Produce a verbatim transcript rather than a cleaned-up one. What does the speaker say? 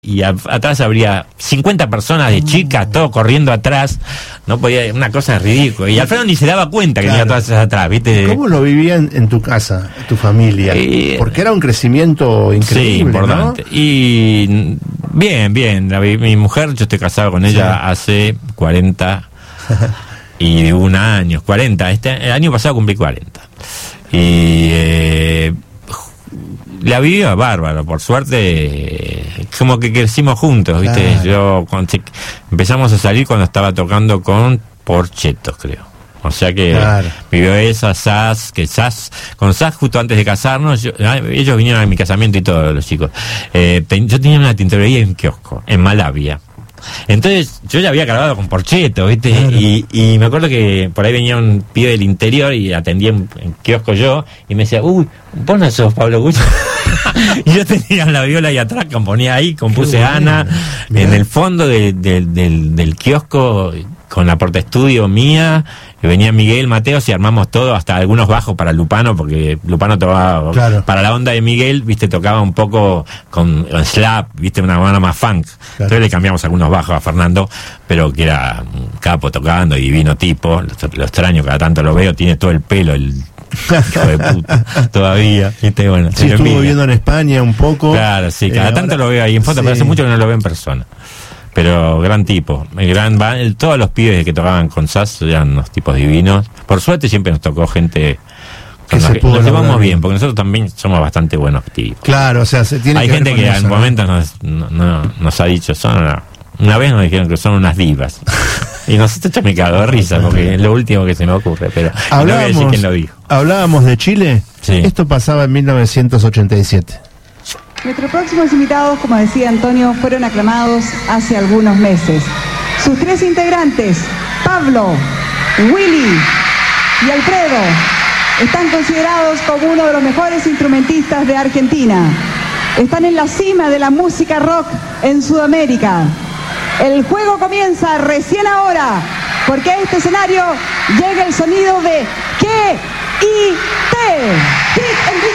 y a, atrás habría cincuenta personas de chicas, todo corriendo atrás, no podía, una cosa ridícula, y Alfredo ni se daba cuenta que claro. tenía todas esas atrás, ¿viste? ¿Cómo lo vivían en tu casa, tu familia? Eh, Porque era un crecimiento increíble, sí, importante, ¿no? Y bien, bien, la, mi mujer, yo estoy casado con ella sí. hace cuarenta y un año, cuarenta, este el año pasado cumplí cuarenta, y eh, la vivió bárbaro, por suerte, como que crecimos juntos, ¿viste? Claro. Yo cuando, empezamos a salir cuando estaba tocando con Porchetos, creo. O sea que claro. vivió esa, Sass, que Sass, con Sass justo antes de casarnos, yo, ellos vinieron a mi casamiento y todos los chicos. Eh, yo tenía una tintorería en un kiosco, en Malavia. Entonces yo ya había grabado con Porcheto, ¿viste? Claro. Y, y me acuerdo que por ahí venía un pibe del interior y atendía en, en kiosco yo y me decía, uy, vos no sos Pablo Gucci. Y yo tenía la viola ahí atrás, componía ahí, compuse bueno. Ana Mirá. en el fondo de, de, del, del kiosco con la portaestudio mía, venía Miguel Mateos y armamos todo, hasta algunos bajos para Lupano, porque Lupano tocaba claro. para la onda de Miguel, viste, tocaba un poco con, con slap, viste, una banda más funk. Claro. Entonces le cambiamos algunos bajos a Fernando, pero que era un capo tocando, divino tipo, lo, lo extraño, cada tanto lo veo, tiene todo el pelo, el hijo de puta, todavía, viste, bueno. Sí, estuvo envidia. viviendo en España un poco. Claro, sí, cada eh, tanto ahora, lo veo ahí en foto, sí. pero hace mucho que no lo veo en persona. Pero gran tipo, el gran el, todos los pibes que tocaban con Sass eran unos tipos divinos. Por suerte siempre nos tocó gente que nos, que nos llevamos bien, porque nosotros también somos bastante buenos tipos. Claro, o sea, se tiene hay que gente que eso, en ¿no? momentos nos, no, no, nos ha dicho, son una, una vez nos dijeron que son unas divas. Y nosotros me cago de risa, porque es lo último que se me ocurre, pero no voy a decir quién lo dijo. Hablábamos de Chile, sí. Esto pasaba en mil novecientos ochenta y siete. Nuestros próximos invitados, como decía Antonio, fueron aclamados hace algunos meses. Sus tres integrantes, Pablo, Willy y Alfredo, están considerados como uno de los mejores instrumentistas de Argentina. Están en la cima de la música rock en Sudamérica. El juego comienza recién ahora, porque a este escenario llega el sonido de K I T.